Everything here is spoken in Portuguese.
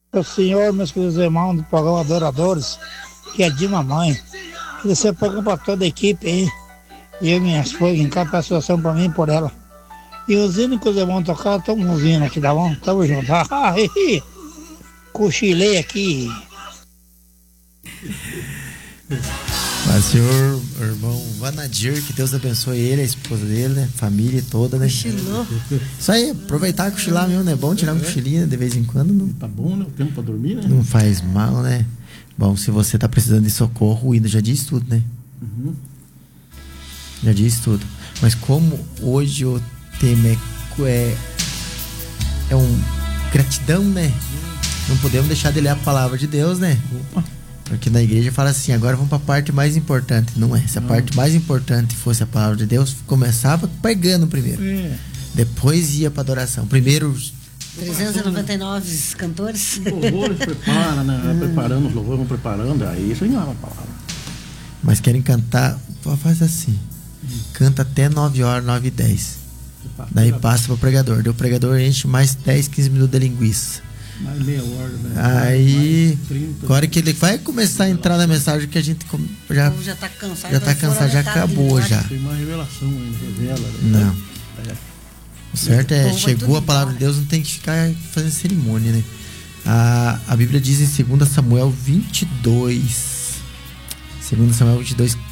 O senhor, meus queridos irmãos do programa Adoradores, que é de mamãe. Esse é programa para toda a equipe aí. Eu e minha esposa, em casa, peço oração para mim e por ela. E os hinos que vão tocar, estamos ouvindo aqui, tá bom? Tamo junto. Cochilei aqui. Mas, senhor, irmão Vanadir, que Deus abençoe ele, a esposa dele, né? Família toda, né? Cochilou. Isso aí, aproveitar e cochilar mesmo, né? É bom tirar um cochilinho de vez em quando. Não, Tá bom, né? O tempo pra dormir, né? não faz mal, né? Bom, se você tá precisando de socorro, o hino já diz tudo, né? Uhum. Já diz tudo. Mas como hoje o tema é um gratidão, né? Não podemos deixar de ler a palavra de Deus, né? Opa. Porque na igreja fala assim, agora vamos para a parte mais importante. Não é? Se a parte mais importante fosse a palavra de Deus, começava pregando primeiro. Depois ia para adoração. Primeiro 399 cantores. Os louvores prepara, né? Vai preparando os louvores, vão preparando, aí isso aí não é uma palavra. mas querem cantar, faz assim. Canta até 9 horas, 9h10. Daí passa pro pregador. Daí o pregador enche mais 10, 15 minutos de linguiça. Mais meia hora, né? Aí, Mais 30, agora que ele vai começar a entrar na mensagem que a gente já, Já tá cansado. já tá cansado, já acabou já. Tem uma revelação ainda, revela. Né? Não. É. O certo O é, povo vai chegou tudo a palavra de embora. Deus, não tem que ficar fazendo cerimônia, né? A Bíblia diz em 2 Samuel 22,